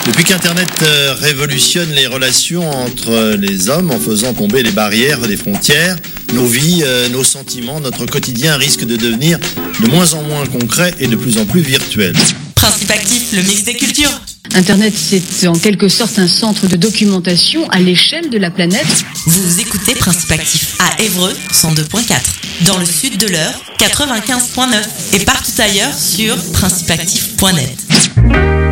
Depuis qu'Internet révolutionne les relations entre les hommes en faisant tomber les barrières des frontières, nos vies, nos sentiments, notre quotidien risque de devenir de moins en moins concret et de plus en plus virtuel. Principe actif, le mix des cultures. Internet, c'est en quelque sorte un centre de documentation à l'échelle de la planète. Vous écoutez Principe actif à Évreux, 102.4. Dans le sud de l'Eure, 95.9. Et partout ailleurs sur principeactif.net.